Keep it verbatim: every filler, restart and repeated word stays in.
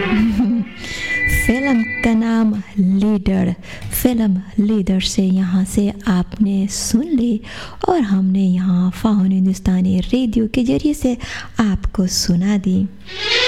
Film का नाम leader. Film leader से यहाँ से आपने सुन ली और हमने यहाँ फाउन हिंदुस्तानी रेडियो के जरिए से आपको सुना दी।